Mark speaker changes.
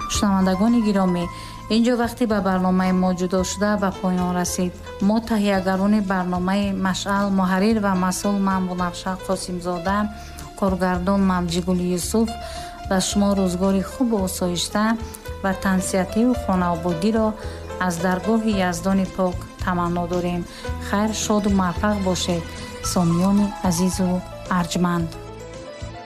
Speaker 1: шунавандагони гиромӣ, инҷо вақти ба барномаи мо ҷудо шуда ба поён расид. Мо таҳиягарони барномаи Машъал, муҳаррир ва масъул ман Бунавша Қосимзода, коргардон Мавҷигули Юсуф ба шумо рӯзгори хубу осоишта ва тансиятиву хонаободиро аз даргоҳи Яздони пок таманно дорем. хайр, шоду муваффақ бошед, сомиёни азизу арҷманд.